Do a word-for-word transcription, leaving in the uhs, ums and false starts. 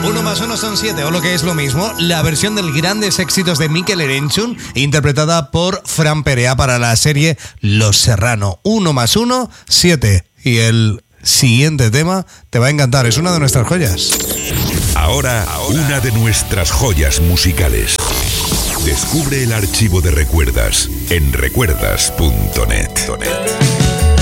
Uno más uno son siete, o lo que es lo mismo, la versión del Grandes Éxitos de Mikel Erenchun, interpretada por Fran Perea para la serie Los Serrano. Uno más uno, siete. Y el siguiente tema te va a encantar, es una de nuestras joyas. Ahora, Ahora, una de nuestras joyas musicales. Descubre el archivo de Recuerdas en recuerdas punto net.